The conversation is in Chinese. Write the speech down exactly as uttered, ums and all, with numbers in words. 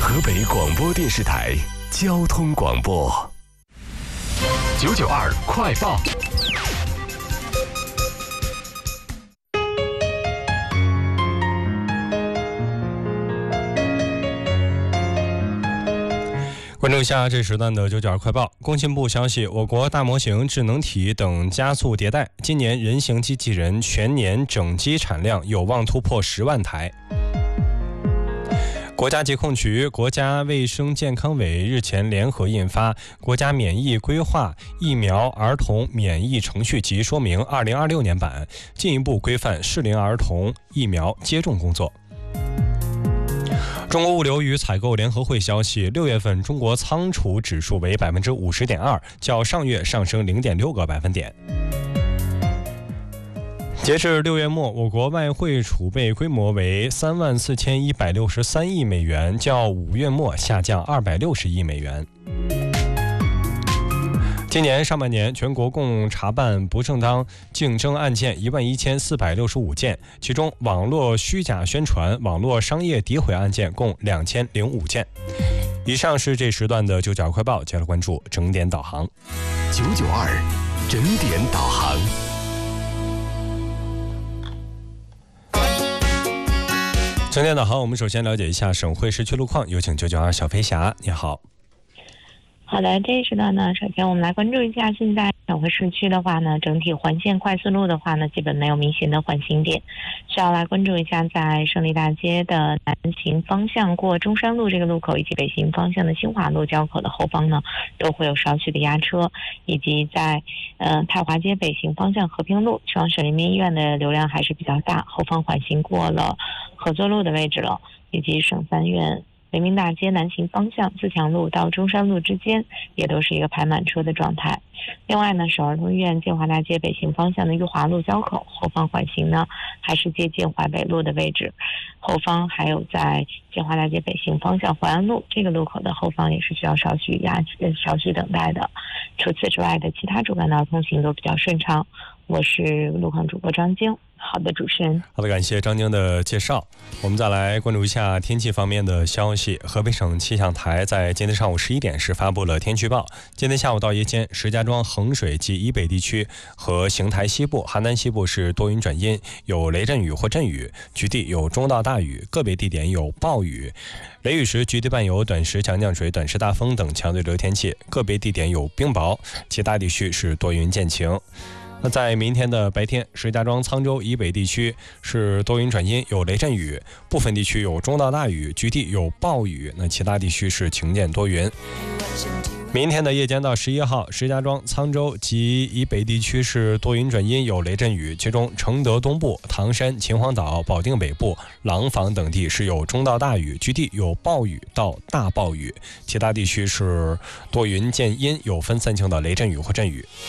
河北广播电视台交通广播九九二快报。关注一下这时段的九九二快报。工信部消息，我国大模型、智能体等加速迭代，今年人形机器人全年整机产量有望突破十万台。国家疾控局、国家卫生健康委日前联合印发《国家免疫规划疫苗儿童免疫程序及说明（二零二六年版）》，进一步规范适龄儿童疫苗接种工作。中国物流与采购联合会消息，六月份中国仓储指数为百分之五十点二，较上月上升零点六个百分点。截至六月末，我国外汇储备规模为三万四千一百六十三亿美元，较五月末下降二百六十亿美元。今年上半年，全国共查办不正当竞争案件一万一千四百六十五件，其中网络虚假宣传、网络商业诋毁案件共两千零五件。以上是这时段的九九二快报，接着关注整点导航。九九二整点导航。整点导航，我们首先了解一下省会市区路况，有请九九二小飞侠，你好。 好的，这一时段呢，首先我们来关注一下，现在省会市区的话呢，整体环线快速路的话呢，基本没有明显的缓行点，需要来关注一下，在胜利大街的南行方向过中山路这个路口，以及北行方向的新华路交口的后方呢，都会有稍许的压车，以及在呃太华街北行方向和平路去往省人民医院的流量还是比较大，后方缓行过了合作路的位置了，以及省三院人民大街南行方向自强路到中山路之间也都是一个排满车的状态。另外呢，省儿童医院建华大街北行方向的裕华路交口后方缓行呢，还是接近淮北路的位置，后方还有在建华大街北行方向淮安路这个路口的后方也是需要稍许压稍许等待的。除此之外的其他主干道通行都比较顺畅。我是路况主播张晶。好的，主持人。 好的，感谢张晶的介绍。我们再来关注一下天气方面的消息。河北省气象台在今天上午十一点时发布了天气预报。今天下午到夜间，石家庄、衡水及以北地区和邢台西部、邯郸西部是多云转阴，有雷阵雨或阵雨，局地有中到大雨，个别地点有暴雨。雷雨时，局地伴有短时强降水、短时大风等强对流天气，个别地点有冰雹，其他地区是多云见晴。那在明天的白天，石家庄、沧州以北地区是多云转阴，有雷阵雨，部分地区有中到大雨，局地有暴雨，那其他地区是晴间多云。明天的夜间到十一号，石家庄、沧州及以北地区是多云转阴，有雷阵雨，其中承德东部、唐山、秦皇岛、保定北部、廊坊等地是有中到大雨，局地有暴雨到大暴雨，其他地区是多云见阴，有分散性的雷阵雨或阵雨。